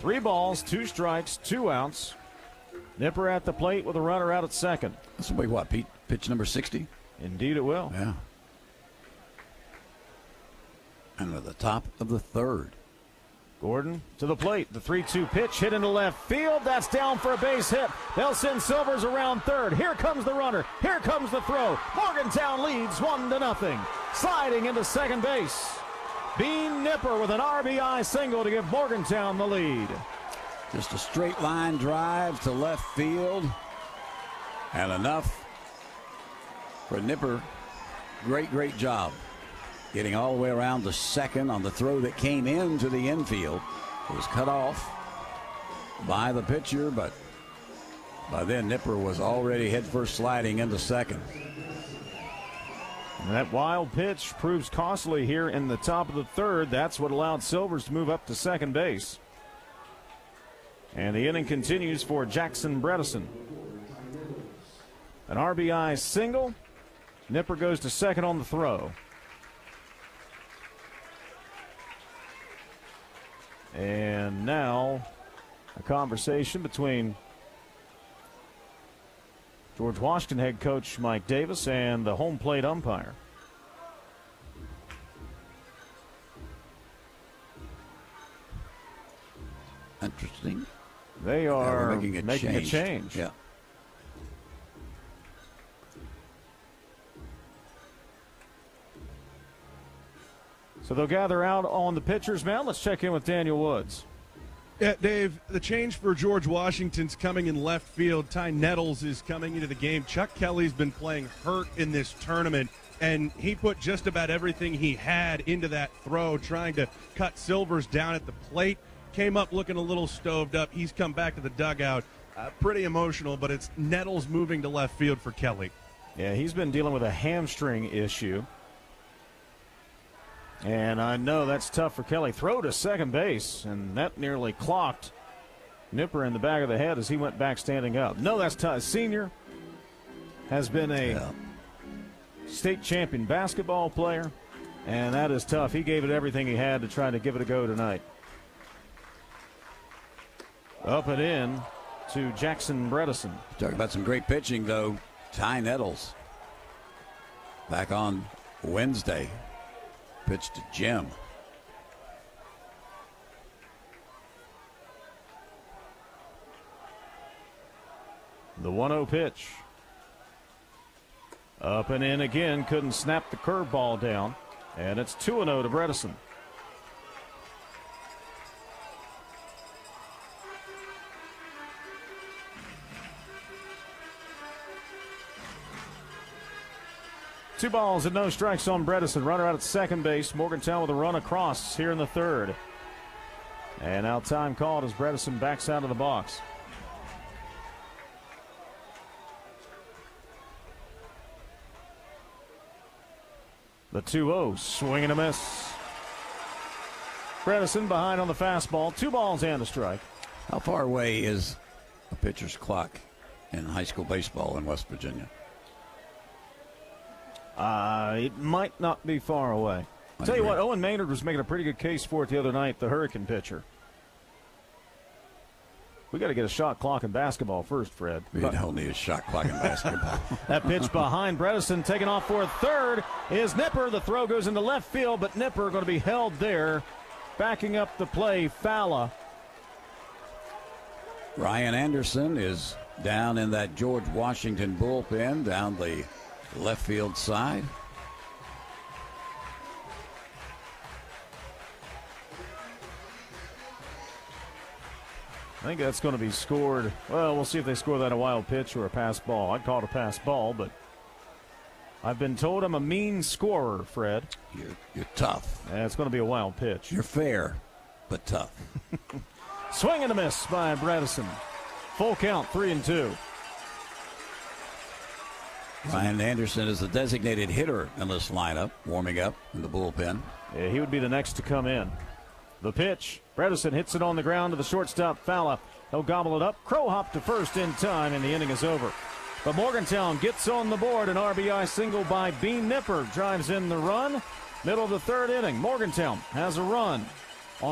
3 balls, 2 strikes, 2 outs. Nipper at the plate with a runner out at second. This will be what, Pete? Pitch number 60? Indeed it will. Yeah. And at the top of the third. Gordon to the plate. The 3-2 pitch hit into left field. That's down for a base hit. They'll send Silvers around third. Here comes the runner. Here comes the throw. Morgantown leads 1-0. Sliding into second base. Bean Nipper with an RBI single to give Morgantown the lead. Just a straight line drive to left field. And enough for Nipper. Great job. Getting all the way around to second on the throw that came into the infield. It was cut off by the pitcher, but by then Nipper was already headfirst sliding into second. And that wild pitch proves costly here in the top of the third. That's what allowed Silvers to move up to second base. And the inning continues for Jackson Bredesen. An RBI single. Nipper goes to second on the throw. And now a conversation between George Washington head coach Mike Davis and the home plate umpire. Interesting. They are making a change. Yeah. So they'll gather out on the pitcher's mound. Let's check in with Daniel Woods. Yeah, Dave, the change for George Washington's coming in left field. Ty Nettles is coming into the game. Chuck Kelly's been playing hurt in this tournament, and he put just about everything he had into that throw, trying to cut Silvers down at the plate. Came up looking a little stoved up. He's come back to the dugout. Pretty emotional, but it's Nettles moving to left field for Kelly. Yeah, he's been dealing with a hamstring issue. And I know that's tough for Kelly. Throw to second base, and that nearly clocked Nipper in the back of the head as he went back standing up. No, that's tough. Senior has been a state champion basketball player, and that is tough. He gave it everything he had to try to give it a go tonight. Up and in to Jackson Bredesen. Talk about some great pitching, though. Ty Nettles back on Wednesday. Pitch to Jim. The 1-0 pitch. Up and in again. Couldn't snap the curveball down. And it's 2-0 to Bredesen. Two balls and no strikes on Bredesen. Runner out at second base. Morgantown with a run across here in the third. And now time called as Bredesen backs out of the box. The 2-0, swing and a miss. Bredesen behind on the fastball. 2 balls and a strike. How far away is a pitcher's clock in high school baseball in West Virginia? It might not be far away. Tell you what, Owen Maynard was making a pretty good case for it the other night, the Hurricane pitcher. We got to get a shot clock in basketball first, Fred. We don't need a shot clock in basketball. That pitch behind Bredesen, taking off for a third, is Nipper. The throw goes into left field, but Nipper going to be held there. Backing up the play, Falla. Ryan Anderson is down in that George Washington bullpen down the left field side. I think that's going to be scored. Well, we'll see if they score that a wild pitch or a pass ball. I'd call it a pass ball, but I've been told I'm a mean scorer, Fred. You're tough. And it's going to be a wild pitch. You're fair, but tough. Swing and a miss by Bredesen. Full count, 3-2. Ryan Anderson is the designated hitter in this lineup, warming up in the bullpen. Yeah, he would be the next to come in. The pitch. Bredesen hits it on the ground to the shortstop, Falla. He'll gobble it up. Crow hop to first in time, and the inning is over. But Morgantown gets on the board. An RBI single by Bean Nipper drives in the run. Middle of the third inning. Morgantown has a run,